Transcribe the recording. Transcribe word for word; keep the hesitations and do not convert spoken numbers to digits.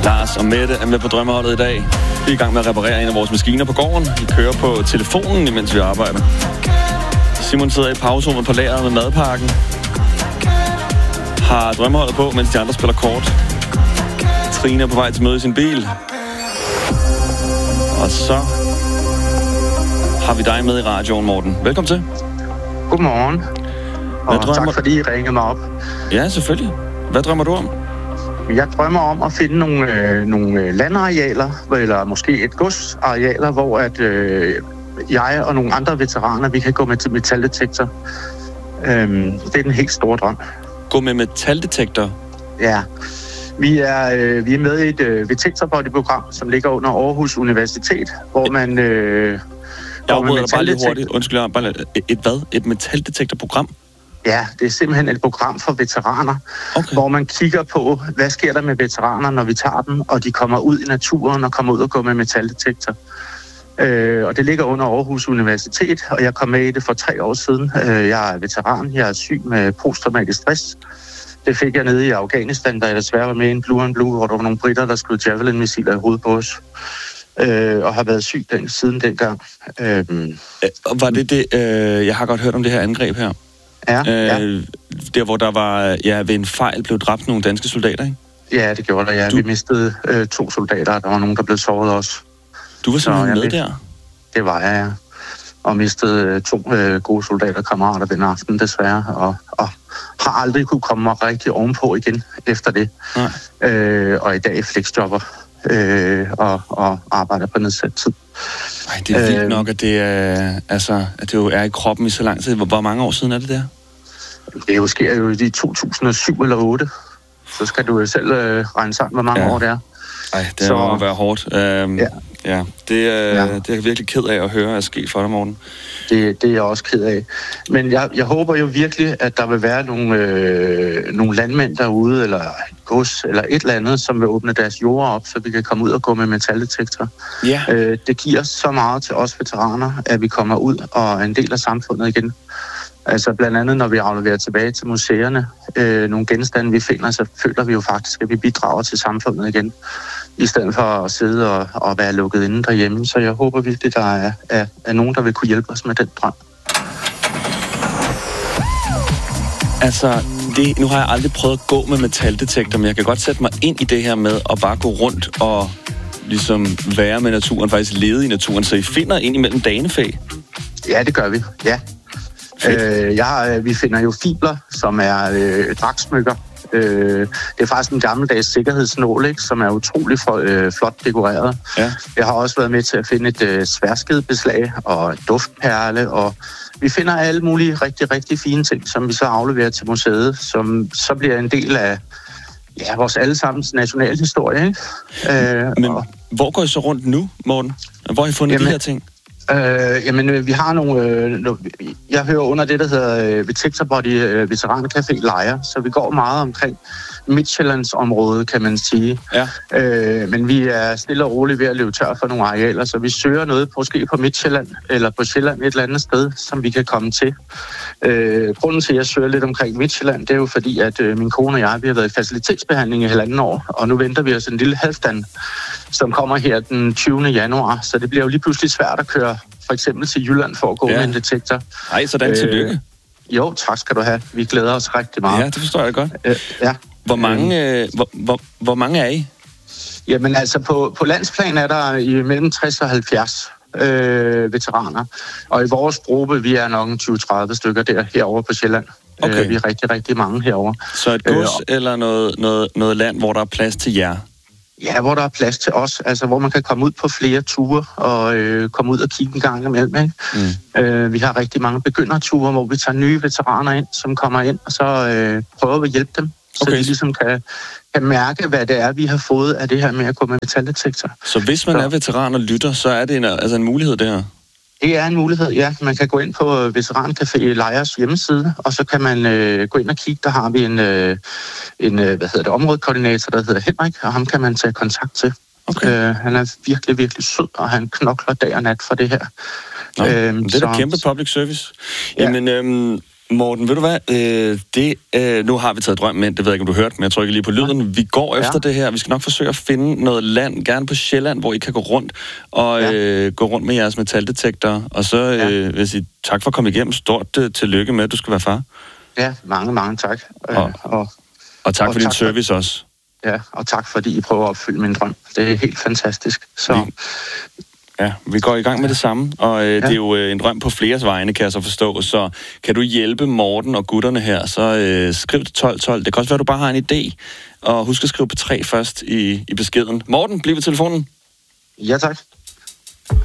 Lars og Mette er med på Drømmeholdet i dag. Vi er i gang med at reparere en af vores maskiner på gården. Vi kører på telefonen, imens vi arbejder. Simon sidder i pauserummet på lageret med madpakken. Har Drømmeholdet på, mens de andre spiller kort. Trine er på vej til møde i sin bil. Og så har vi dig med i radioen, Morten. Velkommen til. Godmorgen. Og drømmer... tak fordi I ringede mig op. Ja, selvfølgelig. Hvad drømmer du om? Jeg drømmer om at finde nogle, øh, nogle landarealer, eller måske et godsarealer, hvor at, øh, jeg og nogle andre veteraner, vi kan gå med til metaldetektor. Øhm, det er den helt store drøm. Gå med metaldetektor? Ja. Vi er, øh, vi er med i et øh, Detektorbody-program, som ligger under Aarhus Universitet, hvor man... Øh, jeg afbryder dig bare lige hurtigt. Undskyld, bare et, et hvad? Et metaldetektorprogram? Ja, det er simpelthen et program for veteraner, okay. Hvor man kigger på, hvad sker der med veteraner, når vi tager dem, og de kommer ud i naturen og kommer ud og går med metaldetektor. Øh, og det ligger under Aarhus Universitet, og jeg kom med i det for tre år siden. Øh, jeg er veteran, jeg er syg med posttraumatisk stress. Det fik jeg nede i Afghanistan, da jeg desværre var med i en Blue and Blue, hvor der var nogle britter, der skød Javelin-missiler i hovedet på os. Øh, og har været syg den, siden dengang. Øh, var det det, øh, jeg har godt hørt om det her angreb her? Ja, ja. Øh, der, hvor der var, ja, ved en fejl blev dræbt nogle danske soldater, ikke? Ja, det gjorde der, ja. Du... Vi mistede øh, to soldater, der var nogen, der blev såret også. Du var simpelthen med mistede... der? Det var jeg, ja. Og mistede øh, to øh, gode soldater, kammerater den aften, desværre. Og, og har aldrig kunne komme mig rigtig ovenpå igen efter det. Øh, og i dag flexjobber øh, og, og arbejder på nedsat tid. Ej, det er vildt øh, nok, at det, er, altså, at det jo er i kroppen i så lang tid. Hvor, hvor mange år siden er det der? Det jo sker jo i to tusind og syv eller otte. Så skal du jo selv øh, regne sammen, hvor mange ja. år det er. Ej, det så, må være hårdt. Øhm, ja. Ja, det, øh, ja. det er jeg virkelig ked af at høre at ske for dig, Morten. Det, det er jeg også ked af. Men jeg, jeg håber jo virkelig, at der vil være nogle, øh, nogle landmænd derude, eller et gods, eller et eller andet, som vil åbne deres jorder op, så vi kan komme ud og gå med metaldetektor. Ja. Øh, det giver så meget til os veteraner, at vi kommer ud og er en del af samfundet igen. Altså blandt andet, når vi afleverer tilbage til museerne, øh, nogle genstande, vi finder, så føler vi jo faktisk, at vi bidrager til samfundet igen, i stedet for at sidde og, og være lukket inde derhjemme. Så jeg håber virkelig, der er, er, er nogen, der vil kunne hjælpe os med den drøm. Altså, det, nu har jeg aldrig prøvet at gå med metaldetektor, men jeg kan godt sætte mig ind i det her med at bare gå rundt og ligesom være med naturen, faktisk lede i naturen, så I finder ind imellem danefæ. Ja, det gør vi, ja. Øh, jeg, vi finder jo fibler, som er øh, dragsmykker. Øh, det er faktisk en gammeldags sikkerhedsnål, ikke, som er utrolig for, øh, flot dekoreret. Ja. Jeg har også været med til at finde et øh, sværskedebeslag og et duftperle, og vi finder alle mulige rigtig, rigtig fine ting, som vi så afleverer til museet, som så bliver en del af ja, vores allesammens nationalhistorie. Ikke? Øh, Men og, hvor går I så rundt nu, Morten? Hvor har I fundet jamen, de her ting? Øh, jamen, vi har nogle... Øh, jeg hører under det, der hedder øh, Detektorbody øh, Veterancafé Lejre, så vi går meget omkring Midtjyllands område, kan man sige. Ja. Øh, men vi er stille og roligt ved at løbe tør for nogle arealer, så vi søger noget måske på Midtjylland eller på Sjælland et eller andet sted, som vi kan komme til. Øh, grunden til, at jeg søger lidt omkring Midtjylland, det er jo fordi, at øh, min kone og jeg, vi har været i facilitetsbehandling i halvanden år, og nu venter vi os en lille halvdan, som kommer her den tyvende januar, så det bliver jo lige pludselig svært at køre for eksempel til Jylland for at gå ja. med en detektor. Ej, sådan øh, tillykke. Jo, tak skal du have. Vi glæder os rigtig meget. Ja, det forstår jeg godt. Øh, ja. Hvor mange, øh, hvor, hvor, hvor mange er I? Jamen altså, på, på landsplan er der i mellem tres og halvfjerds øh, veteraner. Og i vores gruppe, vi er nok tyve til tredive stykker der herovre på Sjælland. Okay. Øh, vi er rigtig, rigtig mange herovre. Så et gods øh, eller noget, noget, noget land, hvor der er plads til jer? Ja, hvor der er plads til os, altså hvor man kan komme ud på flere ture og øh, komme ud og kigge en gang imellem. Ikke? Mm. Øh, vi har rigtig mange begynderture, hvor vi tager nye veteraner ind, som kommer ind, og så øh, prøver vi at hjælpe dem, så okay. de ligesom kan, kan mærke, hvad det er, vi har fået af det her med at gå med metaldetektor. Så hvis man så. er veteran og lytter, så er det en, altså en mulighed, det her? Det er en mulighed, ja. Man kan gå ind på Veterancafé Lejres hjemmeside, og så kan man øh, gå ind og kigge. Der har vi en, øh, en hvad hedder det, områdekoordinator, der hedder Henrik, og ham kan man tage kontakt til. Okay. Øh, han er virkelig, virkelig sød, og han knokler dag og nat for det her. Nå, øhm, det er da kæmpe public service. Ja. Jamen, øhm, Morten, ved du hvad? Øh, det, øh, nu har vi taget drøm med, det ved jeg ikke, om du hørte, men jeg trykker lige på lyden. Vi går efter ja. det her. Vi skal nok forsøge at finde noget land, gerne på Sjælland, hvor I kan gå rundt og ja. øh, gå rundt med jeres metaldetektorer. Og så øh, ja. vil jeg sige tak for at komme igennem. Stort øh, tillykke med, at du skal være far. Ja, mange, mange tak. Og, og, og tak og for tak din service for, også. Ja, og tak fordi I prøver at opfylde min drøm. Det er helt fantastisk. Så... Vi, ja, vi går i gang med det samme, og øh, ja. det er jo øh, en drøm på fleres vegne, kan jeg så forstå. Så kan du hjælpe Morten og gutterne her, så øh, skriv til tolv tolv. Det kan også være, at du bare har en idé, og husk at skrive på tre først i, i beskeden. Morten, bliv ved telefonen. Ja, tak.